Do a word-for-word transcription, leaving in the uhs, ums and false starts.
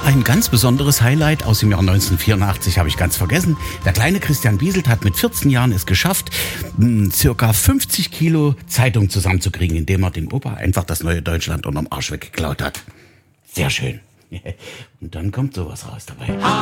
Ein ganz besonderes Highlight aus dem Jahr neunzehnhundertvierundachtzig habe ich ganz vergessen. Der kleine Christian Bieselt hat mit vierzehn Jahren es geschafft, mh, circa fünfzig Kilo Zeitung zusammenzukriegen, indem er dem Opa einfach das neue Deutschland unterm Arsch weggeklaut hat. Sehr schön. Und dann kommt sowas raus dabei.